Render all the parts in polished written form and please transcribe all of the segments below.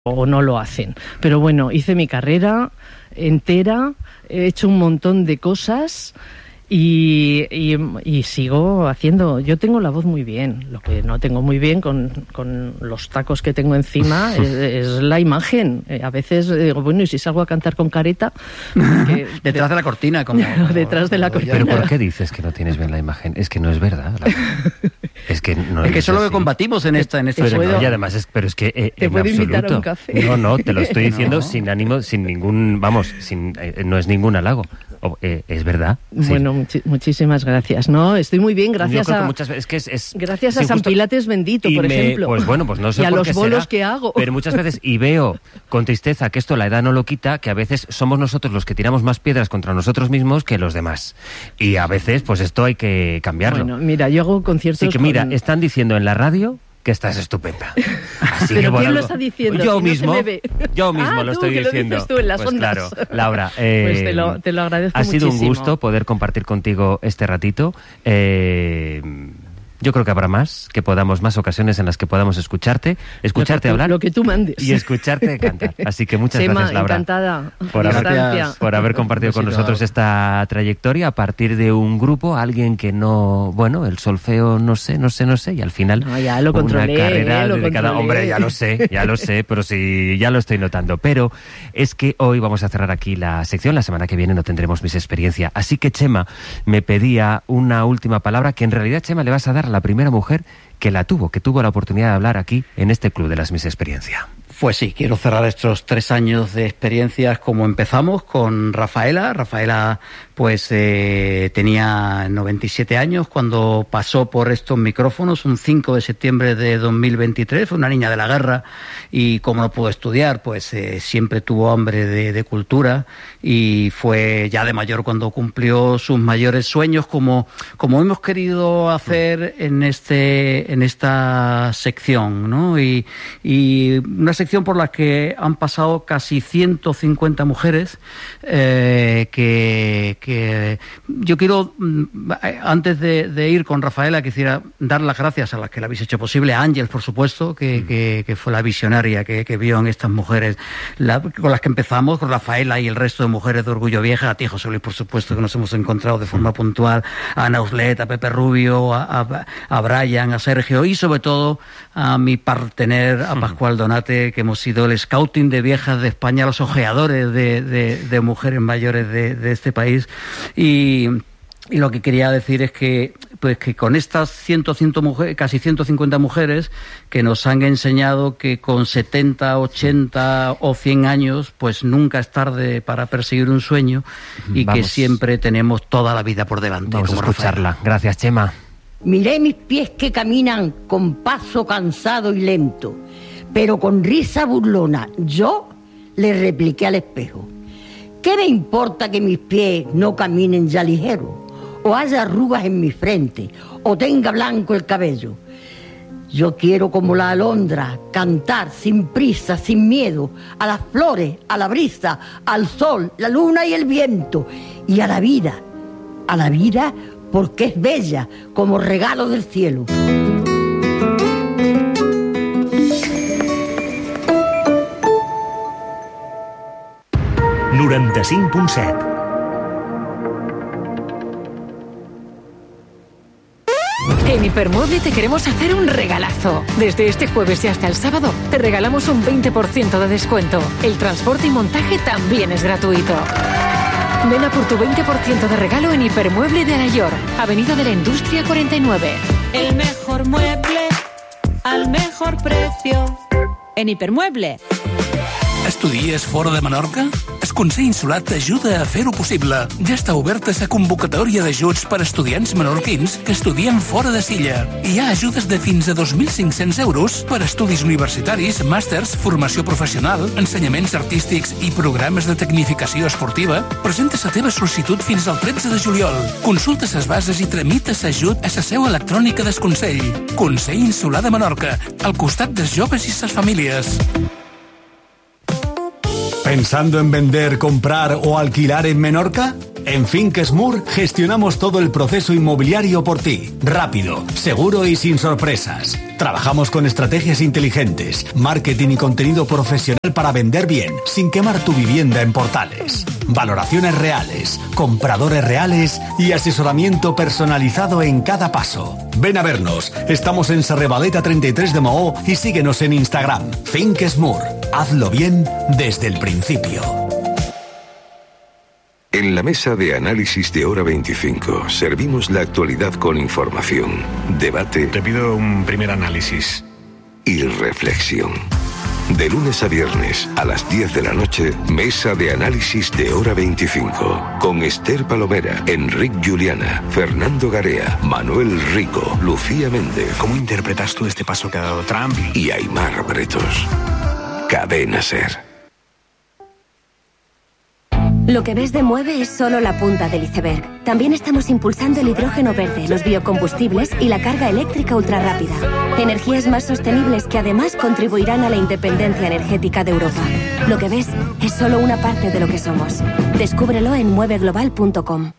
o no lo hacen. Pero bueno, hice mi carrera entera, he hecho un montón de cosas y sigo haciendo. Yo tengo la voz muy bien, lo que no tengo muy bien con los tacos que tengo encima es la imagen. A veces digo, bueno, ¿y si salgo a cantar con careta? Detrás de la cortina, como detrás de la cortina. ¿Pero por qué dices que no tienes bien la imagen? Es que no es verdad. Es que no es que eso es lo que combatimos en esta y además es que te puedo invitar a un café. No, te lo estoy diciendo sin ánimo, sin ningún, no es ningún halago. Es verdad. Bueno, muchísimas gracias. No, estoy muy bien, gracias a muchas veces gracias a San Pilates bendito, por ejemplo. Pues bueno, pues no sé y a por los qué bolos será, que hago. Pero muchas veces, y veo con tristeza que esto la edad no lo quita, que a veces somos nosotros los que tiramos más piedras contra nosotros mismos que los demás. Y a veces, pues esto hay que cambiarlo. Bueno, mira, yo hago conciertos. Sí, que mira, están diciendo en la radio que estás estupenda. Así ¿Pero que, quién lo está diciendo? Yo si mismo, no se me ve. yo mismo lo estoy diciendo. Lo dices tú en las pues ondas. Claro, Laura, pues te lo agradezco muchísimo. Ha sido un gusto poder compartir contigo este ratito. Yo creo que habrá más ocasiones en las que podamos escucharte hablar. Lo que tú mandes. Y escucharte cantar. Así que muchas gracias, Laura. Encantada. Por haber compartido con nosotros esta trayectoria a partir de un grupo, alguien que no, bueno, el solfeo no sé, y al final ya lo controlé, una carrera dedicada. Hombre, ya lo sé, pero sí, ya lo estoy notando. Pero es que hoy vamos a cerrar aquí la sección, la semana que viene no tendremos Miss Experiencia. Así que Chema me pedía una última palabra que en realidad, Chema, le vas a dar la primera mujer que tuvo la oportunidad de hablar aquí en este Club de las Miss Experiencia. Pues sí, quiero cerrar estos 3 años de experiencias como empezamos con Rafaela. Rafaela pues tenía 97 años cuando pasó por estos micrófonos un 5 de septiembre de 2023. Fue una niña de la guerra y como no pudo estudiar, pues siempre tuvo hambre de cultura y fue ya de mayor cuando cumplió sus mayores sueños como hemos querido hacer en esta sección, ¿no? Y una sección por la que han pasado casi 150 mujeres que yo quiero, antes de ir con Rafaela, quisiera dar las gracias a las que la habéis hecho posible, a Ángel, por supuesto, que fue la visionaria que vio en estas mujeres con las que empezamos, con Rafaela y el resto de mujeres de Orgullo Vieja, a ti, José Luis, por supuesto, que nos hemos encontrado de forma puntual, a Ana Uslet, a Pepe Rubio, a Brian, a Sergio y sobre todo a mi partener, a Pascual Donate, que hemos sido el scouting de viejas de España, los ojeadores de mujeres mayores de este país. Y lo que quería decir es que con estas casi 150 mujeres que nos han enseñado que con 70, 80 o 100 años pues nunca es tarde para perseguir un sueño y que siempre tenemos toda la vida por delante. Vamos a escucharla. Gracias, Chema. Miré mis pies que caminan con paso cansado y lento, pero con risa burlona yo le repliqué al espejo: ¿qué me importa que mis pies no caminen ya ligero? O haya arrugas en mi frente, o tenga blanco el cabello. Yo quiero, como la alondra, cantar sin prisa, sin miedo, a las flores, a la brisa, al sol, la luna y el viento, y a la vida porque es bella como regalo del cielo. 95.7. En Hipermueble te queremos hacer un regalazo. Desde este jueves y hasta el sábado te regalamos un 20% de descuento. El transporte y montaje también es gratuito. Ven a por tu 20% de regalo en Hipermueble de Alayor, Avenida de la Industria 49. El mejor mueble al mejor precio en Hipermueble. Estudies fora de Menorca? El Consell Insular t'ajuda a fer-ho possible. Ja està oberta la convocatòria d'ajuts per a estudiants menorquins que estudien fora de Silla. Hi ha ajudes de fins a 2.500 euros per a estudis universitaris, màsters, formació professional, ensenyaments artístics i programes de tecnificació esportiva. Presenta la teva sol·licitud fins al 13 de juliol. Consulta les bases i tramita l'ajut a la seu electrònica del Consell. Consell Insular de Menorca, al costat dels joves i les famílies. ¿Pensando en vender, comprar o alquilar en Menorca? En Finques Moore gestionamos todo el proceso inmobiliario por ti. Rápido, seguro y sin sorpresas. Trabajamos con estrategias inteligentes, marketing y contenido profesional para vender bien, sin quemar tu vivienda en portales. Valoraciones reales, compradores reales y asesoramiento personalizado en cada paso. Ven a vernos. Estamos en Sarrebaleta 33 de Mahó y síguenos en Instagram. Finques Moore. Hazlo bien desde el principio. En la mesa de análisis de Hora 25 servimos la actualidad con información, debate. Te pido un primer análisis. Y reflexión. De lunes a viernes a las 10 de la noche, mesa de análisis de Hora 25. Con Esther Palomera, Enric Juliana, Fernando Garea, Manuel Rico, Lucía Méndez. ¿Cómo interpretas tú este paso que ha dado Trump? Y Aimar Bretos. Cadena SER. Lo que ves de Mueve es solo la punta del iceberg. También estamos impulsando el hidrógeno verde, los biocombustibles y la carga eléctrica ultrarrápida. Energías más sostenibles que además contribuirán a la independencia energética de Europa. Lo que ves es solo una parte de lo que somos. Descúbrelo en mueveglobal.com.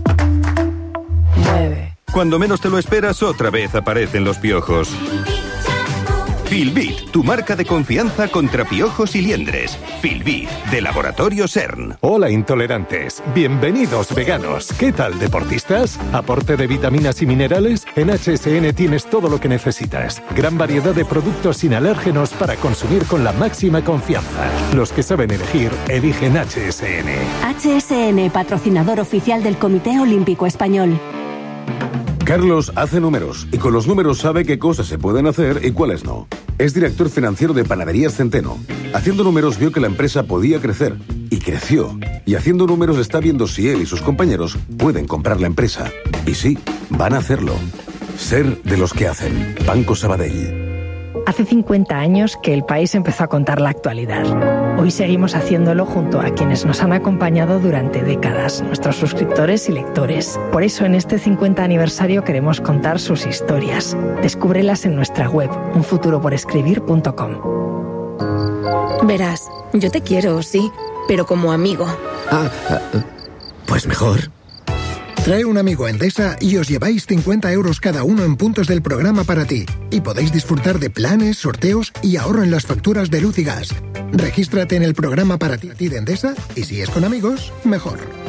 Mueve. Cuando menos te lo esperas, otra vez aparecen los piojos. Filbit, tu marca de confianza contra piojos y liendres. Filbit, de Laboratorio CERN. Hola intolerantes, bienvenidos veganos. ¿Qué tal deportistas? ¿Aporte de vitaminas y minerales? En HSN tienes todo lo que necesitas. Gran variedad de productos sin alérgenos para consumir con la máxima confianza. Los que saben elegir, eligen HSN. HSN, patrocinador oficial del Comité Olímpico Español. Carlos hace números y con los números sabe qué cosas se pueden hacer y cuáles no. Es director financiero de Panaderías Centeno. Haciendo números vio que la empresa podía crecer y creció. Y haciendo números está viendo si él y sus compañeros pueden comprar la empresa. Y sí, van a hacerlo. Ser de los que hacen. Banco Sabadell. Hace 50 años que el país empezó a contar la actualidad. Hoy seguimos haciéndolo junto a quienes nos han acompañado durante décadas, nuestros suscriptores y lectores. Por eso en este 50 aniversario queremos contar sus historias. Descúbrelas en nuestra web, unfuturoporescribir.com. Verás, yo te quiero, sí, pero como amigo. Pues mejor. Trae un amigo a Endesa y os lleváis 50 euros cada uno en puntos del programa para ti. Y podéis disfrutar de planes, sorteos y ahorro en las facturas de luz y gas. Regístrate en el programa para ti de Endesa y si es con amigos, mejor.